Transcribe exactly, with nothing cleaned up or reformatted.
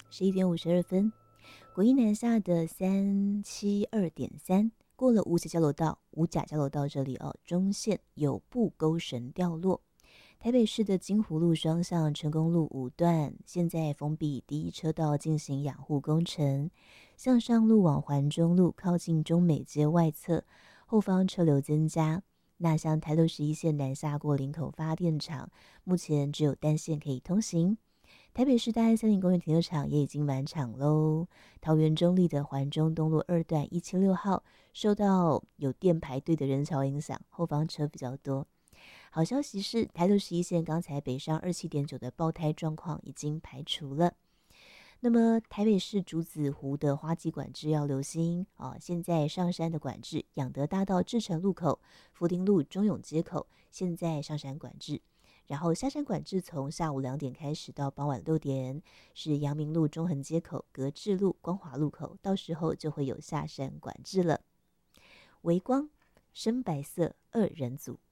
十一点五十二分，国一南下的三七二点三，过了五甲交流道，五甲交流道这里哦，中线有布钩绳掉落。台北市的金湖路双向成功路五段，现在封闭第一车道进行养护工程。向上路往环中路靠近中美街外侧，后方车流增加。那向台六十一线南下过林口发电厂，目前只有单线可以通行。台北市大安森林公园停车场也已经满场喽。桃园中立的环中东路二段一七六号，受到有电排队的人潮影响，后方车比较多。好消息是，台六十一线刚才北上二七点九的爆胎状况已经排除了。那么台北市竹子湖的花季管制要留心啊！现在上山的管制，养德大道至诚路口、福丁路中永街口现在上山管制，然后下山管制从下午两点开始到傍晚六点，是阳明路中横街口、格致路、光华路口，到时候就会有下山管制了。微光深白色二人组。